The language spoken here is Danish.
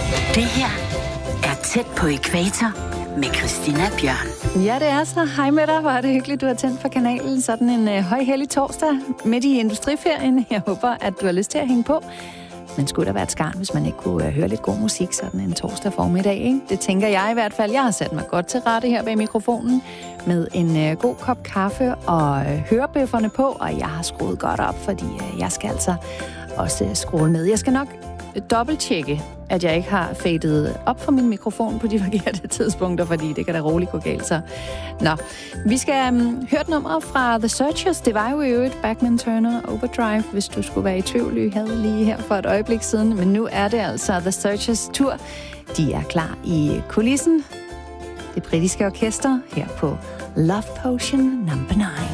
Det her er Tæt på ækvator med Christina Bjørn. Ja, det er så. Hej med dig. Hvor er det hyggeligt, du har tændt for kanalen. Sådan en højhellig torsdag midt i industriferien. Jeg håber, at du har lyst til at hænge på. Men skulle der være et skarn, hvis man ikke kunne høre lidt god musik sådan en torsdag formiddag, ikke? Det tænker jeg i hvert fald. Jeg har sat mig godt til rette her bag mikrofonen med en god kop kaffe og hørebøfferne på, og jeg har skruet godt op, fordi jeg skal altså også skrue med. Jeg skal nok dobbelttjekke, at jeg ikke har fadet op for min mikrofon på de forkerte tidspunkter, fordi det kan da roligt gå galt. Så. Nå, vi skal høre et nummer fra The Searchers. Det var jo i øvrigt Bachman Turner Overdrive, hvis du skulle være i tvivl. Vi havde lige her for et øjeblik siden, men nu er det altså The Searchers tur. De er klar i kulissen. Det britiske orkester her på Love Potion No. 9.